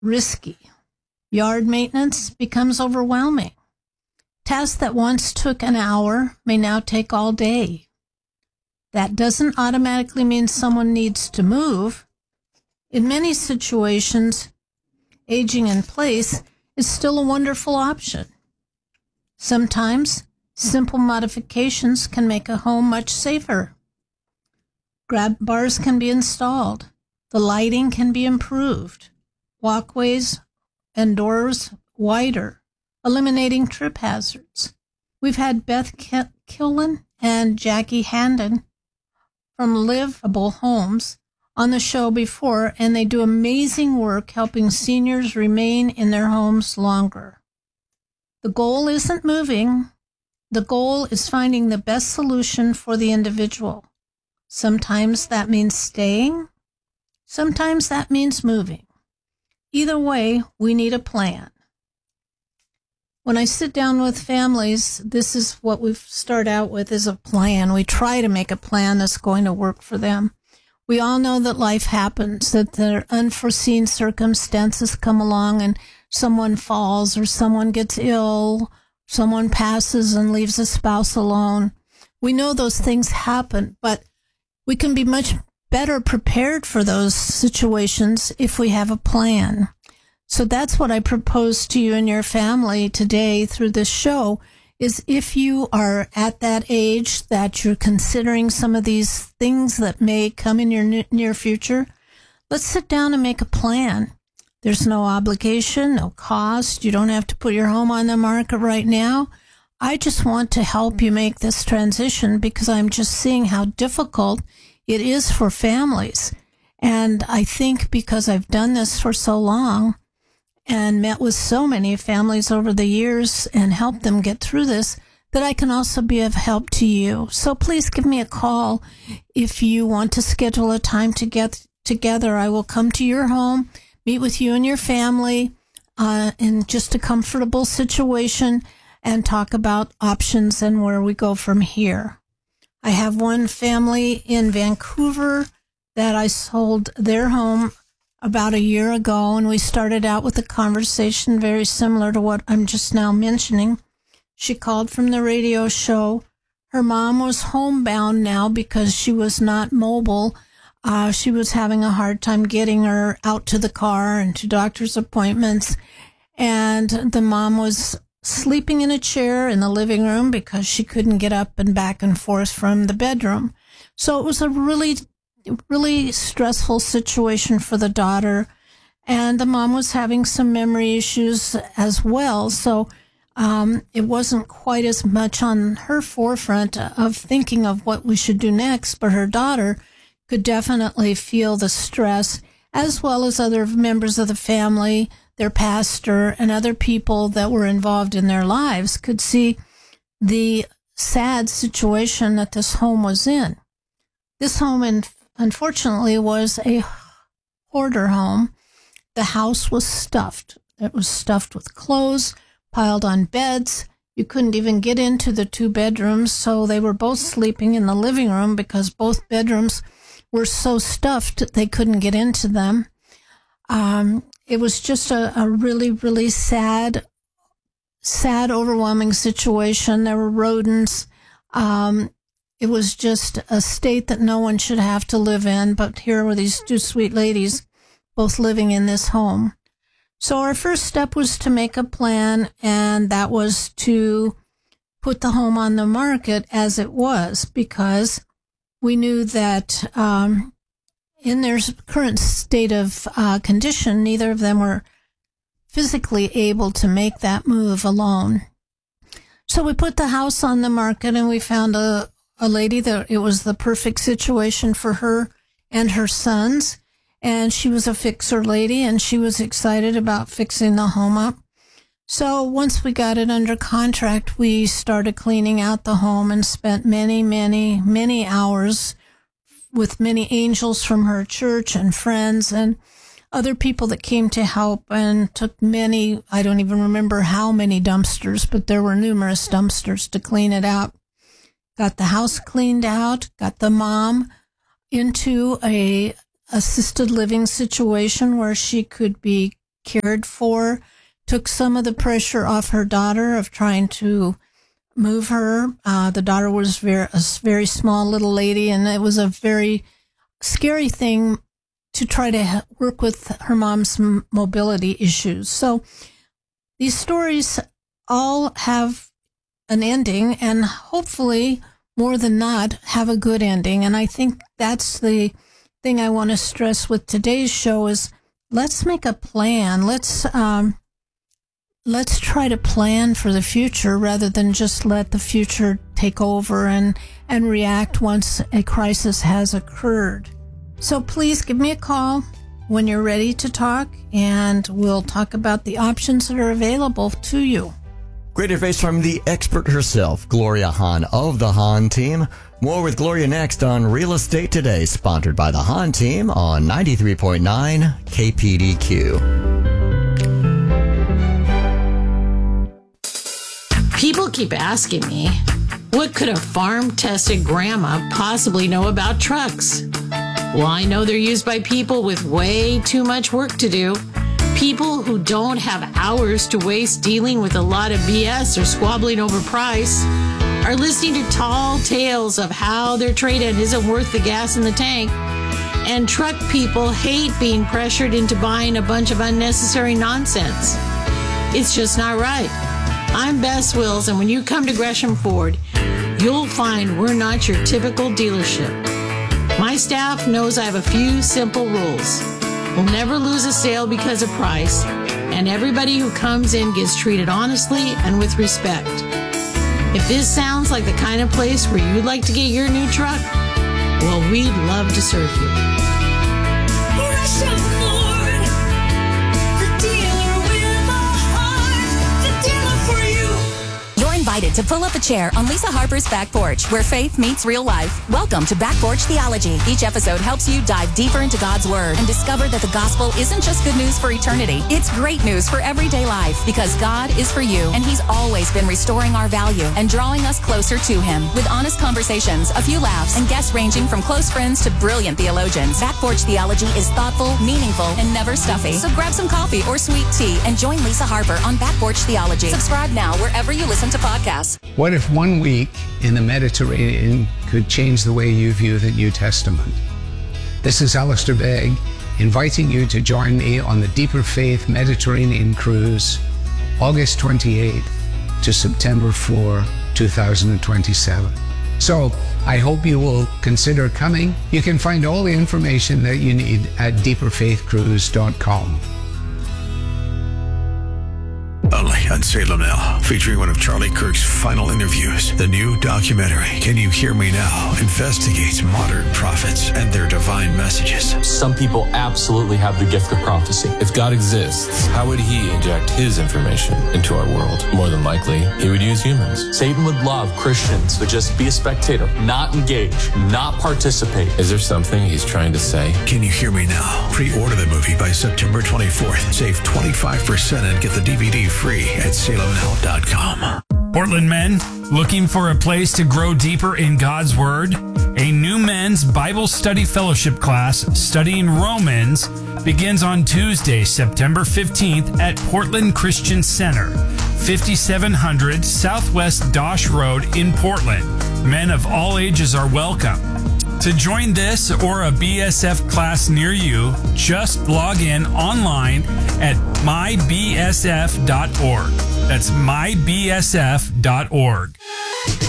risky. Yard maintenance becomes overwhelming. Tasks that once took an hour may now take all day. That doesn't automatically mean someone needs to move. In many situations, aging in place is still a wonderful option. Sometimes, simple modifications can make a home much safer. Grab bars can be installed. The lighting can be improved. Walkways and doors wider, eliminating trip hazards. We've had Beth Killen and Jackie Handon from Livable Homes on the show before, and they do amazing work helping seniors remain in their homes longer. The goal isn't moving. The goal is finding the best solution for the individual. Sometimes that means staying. Sometimes that means moving. Either way, we need a plan. When I sit down with families, this is what we start out with, is a plan. We try to make a plan that's going to work for them. We all know that life happens, that there are unforeseen circumstances come along and someone falls or someone gets ill, someone passes and leaves a spouse alone. We know those things happen, but we can be much better prepared for those situations if we have a plan. So that's what I propose to you and your family today through this show, is if you are at that age that you're considering some of these things that may come in your near future, let's sit down and make a plan. There's no obligation, no cost. You don't have to put your home on the market right now. I just want to help you make this transition because I'm just seeing how difficult it is for families. And I think because I've done this for so long and met with so many families over the years and helped them get through this, that I can also be of help to you. So please give me a call if you want to schedule a time to get together. I will come to your home, meet with you and your family in just a comfortable situation and talk about options and where we go from here. I have one family in Vancouver that I sold their home about a year ago, and we started out with a conversation very similar to what I'm just now mentioning. She called from the radio show. Her mom was homebound now because she was not mobile. She was having a hard time getting her out to the car and to doctor's appointments. And the mom was sleeping in a chair in the living room because she couldn't get up and back and forth from the bedroom. So it was a really, really stressful situation for the daughter. And the mom was having some memory issues as well. So it wasn't quite as much on her forefront of thinking of what we should do next, but her daughter could definitely feel the stress, as well as other members of the family, their pastor, and other people that were involved in their lives could see the sad situation that this home was in. This home, unfortunately, was a hoarder home. The house was stuffed. It was stuffed with clothes, piled on beds. You couldn't even get into the two bedrooms, so they were both sleeping in the living room because both bedrooms were so stuffed they couldn't get into them. It was just a really, really sad, overwhelming situation. There were rodents. It was just a state that no one should have to live in, but here were these two sweet ladies both living in this home. So our first step was to make a plan, and that was to put the home on the market as it was, because we knew that in their current state of condition, neither of them were physically able to make that move alone. So we put the house on the market, and we found a lady that it was the perfect situation for her and her sons. And she was a fixer lady, and she was excited about fixing the home up. So once we got it under contract, we started cleaning out the home and spent many, many, many hours with many angels from her church and friends and other people that came to help, and took many, I don't even remember how many dumpsters, but there were numerous dumpsters to clean it out. Got the house cleaned out, got the mom into a assisted living situation where she could be cared for, took some of the pressure off her daughter of trying to move her. The daughter was a very small little lady, and it was a very scary thing to try to work with her mom's mobility issues. So these stories all have an ending, and hopefully, more than not, have a good ending. And I think that's the thing I want to stress with today's show is let's make a plan. Let's try to plan for the future rather than just let the future take over and react once a crisis has occurred. So please give me a call when you're ready to talk, and we'll talk about the options that are available to you. Great advice from the expert herself, Gloria Hahn of the Hahn Team. More with Gloria next on Real Estate Today, sponsored by the Hahn Team on 93.9 KPDQ. People keep asking me, what could a farm-tested grandma possibly know about trucks? Well, I know they're used by people with way too much work to do. People who don't have hours to waste dealing with a lot of BS or squabbling over price are listening to tall tales of how their trade-in isn't worth the gas in the tank. And truck people hate being pressured into buying a bunch of unnecessary nonsense. It's just not right. I'm Bess Wills, and when you come to Gresham Ford, you'll find we're not your typical dealership. My staff knows I have a few simple rules. We'll never lose a sale because of price, and everybody who comes in gets treated honestly and with respect. If this sounds like the kind of place where you'd like to get your new truck, well, we'd love to serve you. Gresham Ford, the dealer with a heart, the dealer for you. You're invited to pull up a chair on Lisa Harper's Back Porch, where faith meets real life. Welcome to Back Porch Theology. Each episode helps you dive deeper into God's Word and discover that the gospel isn't just good news for eternity. It's great news for everyday life, because God is for you, and He's always been restoring our value and drawing us closer to Him. With honest conversations, a few laughs, and guests ranging from close friends to brilliant theologians, Back Porch Theology is thoughtful, meaningful, and never stuffy. So grab some coffee or sweet tea and join Lisa Harper on Back Porch Theology. Subscribe now wherever you listen to podcasts. What if 1 week in the Mediterranean could change the way you view the New Testament? This is Alistair Begg, inviting you to join me on the Deeper Faith Mediterranean Cruise, August 28th to September 4, 2027. So I hope you will consider coming. You can find all the information that you need at deeperfaithcruise.com. Only on Salem Now, featuring one of Charlie Kirk's final interviews. The new documentary, Can You Hear Me Now?, investigates modern prophets and their divine messages. Some people absolutely have the gift of prophecy. If God exists, how would He inject His information into our world? More than likely, He would use humans. Satan would love Christians to just be a spectator, not engage, not participate. Is there something He's trying to say? Can You Hear Me Now? Pre-order the movie by September 24th. Save 25% and get the DVD free at salemnow.com. Portland men, looking for a place to grow deeper in God's Word? A new men's Bible study fellowship class studying Romans begins on Tuesday, September 15th at Portland Christian Center, 5700 Southwest Dosh Road in Portland. Men of all ages are welcome. To join this or a BSF class near you, just log in online at mybsf.org. That's mybsf.org.